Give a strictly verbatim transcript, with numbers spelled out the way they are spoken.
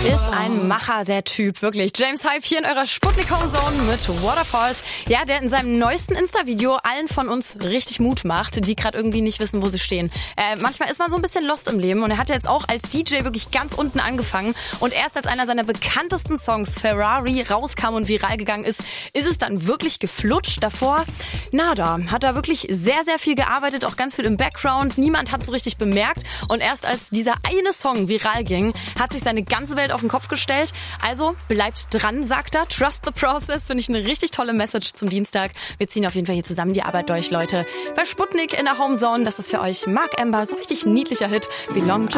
Ist ein Macher, der Typ, wirklich. James Hype hier in eurer Sputnik Home Zone mit Waterfalls. Ja, der in seinem neuesten Insta-Video allen von uns richtig Mut macht, die gerade irgendwie nicht wissen, wo sie stehen. Äh, manchmal ist man so ein bisschen lost im Leben und er hat ja jetzt auch als D J wirklich ganz unten angefangen und erst als einer seiner bekanntesten Songs, Ferrari, rauskam und viral gegangen ist, ist es dann wirklich geflutscht. Davor, nada, hat er wirklich sehr, sehr viel gearbeitet, auch ganz viel im Background. Niemand hat so richtig bemerkt und erst als dieser eine Song viral ging, hat sich seine ganze Welt auf den Kopf gestellt. Also bleibt dran, sagt er. Trust the process. Finde ich eine richtig tolle Message zum Dienstag. Wir ziehen auf jeden Fall hier zusammen die Arbeit durch, Leute. Bei Sputnik in der Homezone, das ist für euch Mark Ember, so richtig niedlicher Hit. Belong to